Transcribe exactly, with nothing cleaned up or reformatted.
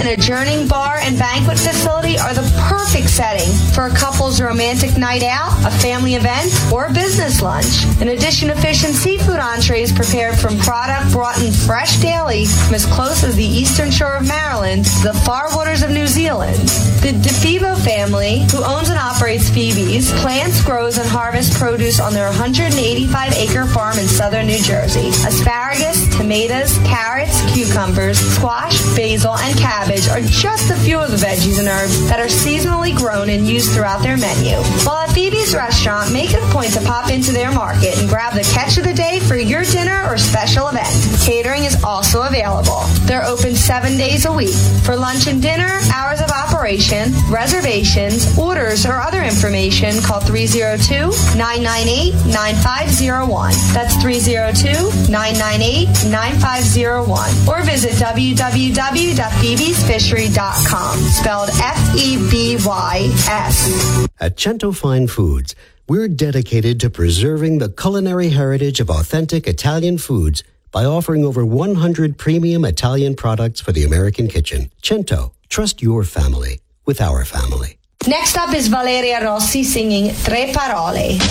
and adjourning bar and banquet facility are the perfect setting for a couple's romantic night out, a family event, or a business lunch. In addition to fish and seafood entrees prepared from product brought in fresh daily from as close as the eastern shore of Maryland to the far waters of New Zealand. The DeFebo family, who owns and operates Phoebe's, plants, grows, and harvests produce on their one hundred eighty-five acre farm in southern New Jersey. Asparagus, tomatoes, carrots, cucumbers, squash, basil, and cabbage are just a few of the veggies and herbs that are seasonally grown and used throughout their menu. While at Phoebe's restaurant, make it a point to pop into their market and grab the catch of the day for your dinner or special event. Catering is also available. They're open seven days a week. For lunch and dinner, hours of operation, reservations, orders, or other information, call three oh two, nine nine eight, nine five oh one. That's three oh two, nine nine eight, nine five oh one. Or visit w w w dot phoebes fishery dot com, spelled F E B Y S. At Cento Fine Foods, we're dedicated to preserving the culinary heritage of authentic Italian foods by offering over one hundred premium Italian products for the American kitchen. Cento, trust your family with our family. Next up is Valeria Rossi singing Tre Parole.